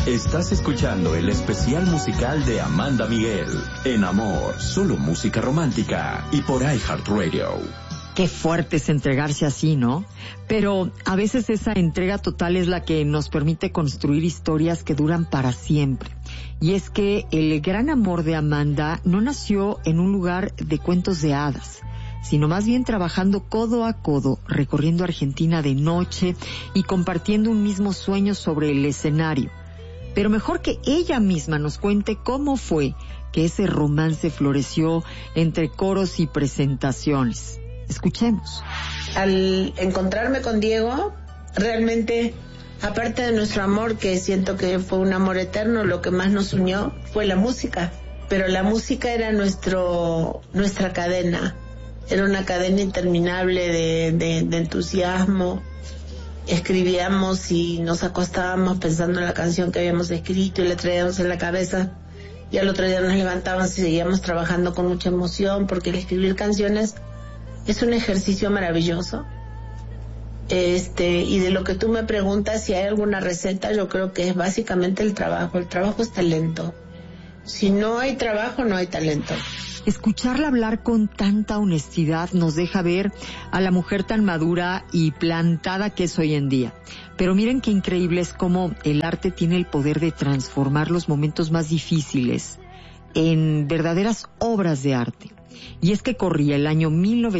Estás escuchando el especial musical de Amanda Miguel, en Amor, solo música romántica, y por iHeartRadio. Qué fuerte es entregarse así, ¿no? Pero a veces esa entrega total es la que nos permite construir historias que duran para siempre. Y es que el gran amor de Amanda no nació en un lugar de cuentos de hadas, sino más bien trabajando codo a codo, recorriendo Argentina de noche y compartiendo un mismo sueño sobre el escenario. Pero mejor que ella misma nos cuente cómo fue que ese romance floreció entre coros y presentaciones. Escuchemos. Al encontrarme con Diego, realmente, aparte de nuestro amor, que siento que fue un amor eterno, lo que más nos unió fue la música. Pero la música era nuestra cadena. Era una cadena interminable de entusiasmo. Escribíamos y nos acostábamos pensando en la canción que habíamos escrito y la traíamos en la cabeza. Y al otro día nos levantábamos y seguíamos trabajando con mucha emoción, porque el escribir canciones es un ejercicio maravilloso. Y de lo que tú me preguntas si hay alguna receta, yo creo que es básicamente el trabajo. El trabajo es talento. Si no hay trabajo, no hay talento. Escucharla hablar con tanta honestidad nos deja ver a la mujer tan madura y plantada que es hoy en día. Pero miren qué increíble es cómo el arte tiene el poder de transformar los momentos más difíciles en verdaderas obras de arte. Y es que corría el año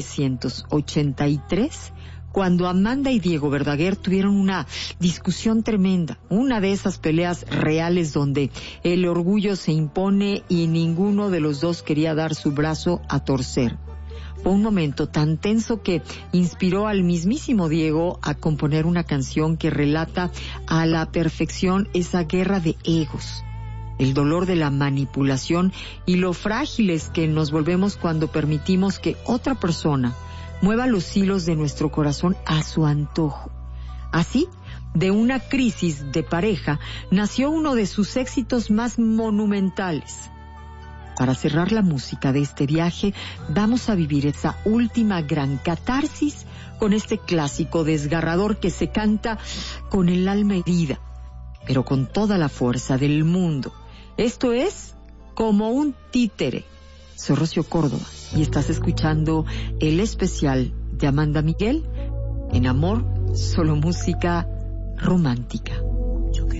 1983 cuando Amanda y Diego Verdaguer tuvieron una discusión tremenda, una de esas peleas reales donde el orgullo se impone y ninguno de los dos quería dar su brazo a torcer. Fue un momento tan tenso que inspiró al mismísimo Diego a componer una canción que relata a la perfección esa guerra de egos, el dolor de la manipulación y lo frágiles que nos volvemos cuando permitimos que otra persona mueva los hilos de nuestro corazón a su antojo. Así, de una crisis de pareja, nació uno de sus éxitos más monumentales. Para cerrar la música de este viaje, vamos a vivir esa última gran catarsis con este clásico desgarrador que se canta con el alma herida, pero con toda la fuerza del mundo. Esto es Como un títere. Soy Rocío Córdoba y estás escuchando el especial de Amanda Miguel en Amor, solo música romántica.